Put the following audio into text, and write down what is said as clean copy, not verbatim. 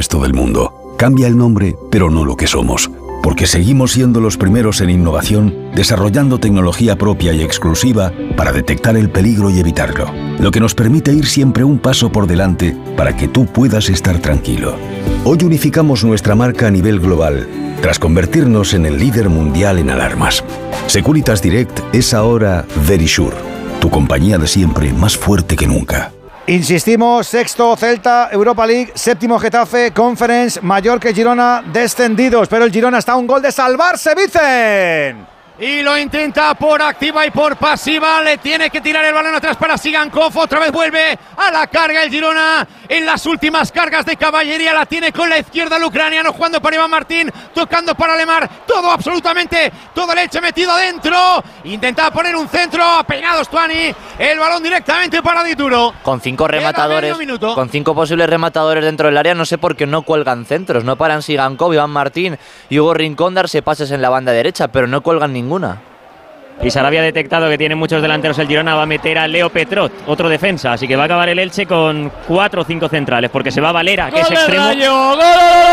resto del mundo. Cambia el nombre, pero no lo que somos. Porque seguimos siendo los primeros en innovación, desarrollando tecnología propia y exclusiva para detectar el peligro y evitarlo. Lo que nos permite ir siempre un paso por delante para que tú puedas estar tranquilo. Hoy unificamos nuestra marca a nivel global, tras convertirnos en el líder mundial en alarmas. Securitas Direct es ahora Verisure, tu compañía de siempre más fuerte que nunca. Insistimos, sexto Celta, Europa League, séptimo Getafe, Conference, Mallorca y Girona descendidos, pero el Girona está a un gol de salvarse, Vicen. Y lo intenta por activa y por pasiva. Le tiene que tirar el balón atrás para Sigankov. Otra vez vuelve a la carga el Girona. En las últimas cargas de caballería la tiene con la izquierda el ucraniano, jugando para Iván Martín, tocando para Lemar. Todo, absolutamente, todo leche metido adentro. Intentaba poner un centro, ha peinado Stuani. El balón directamente para Dituro. Con 5 rematadores, con 5 posibles rematadores dentro del área, no sé por qué no cuelgan centros. No paran Sigankov, Iván Martín y Hugo Rincón darse pases en la banda derecha, pero no cuelgan ninguno. Y Sarabia ha detectado que tiene muchos delanteros el Girona, va a meter a Leo Petrot, otro defensa, así que va a acabar el Elche con 4 o 5 centrales, porque se va Valera, que es extremo.